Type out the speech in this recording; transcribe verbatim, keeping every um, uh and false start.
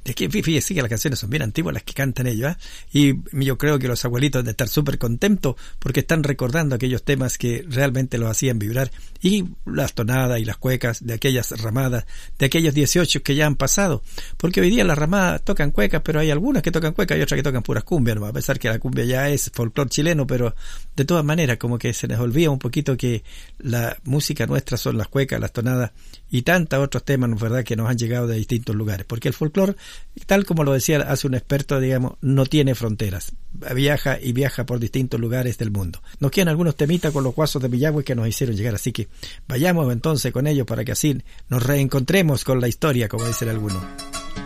de que fíjese que las canciones son bien antiguas las que cantan ellos, ¿eh? Y yo creo que los abuelitos de estar súper contentos porque están recordando aquellos temas que realmente los hacían vibrar, y las tonadas y las cuecas de aquellas ramadas, de aquellos dieciocho que ya han pasado, porque hoy día las ramadas tocan cuecas, pero hay algunas que tocan cuecas y otras que tocan puras cumbias, ¿no? A pesar que la cumbia ya es folclore chileno, pero de todas maneras como que se nos olvida un poquito que la música nuestra son las cuecas, las tonadas y tantos otros temas, ¿no? ¿Verdad?, que nos han llegado de distintos lugares, porque el folclore, tal como lo decía hace un experto, digamos, no tiene fronteras, viaja y viaja por distintos lugares del mundo. Nos quedan algunos temitas con los guasos de Villagüe que nos hicieron llegar, así que vayamos entonces con ellos para que así nos reencontremos con la historia, como dicen algunos.